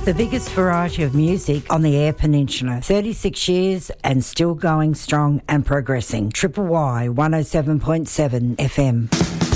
The biggest variety of music on the Eyre Peninsula. 36 years and still going strong and progressing. Triple Y 107.7 FM.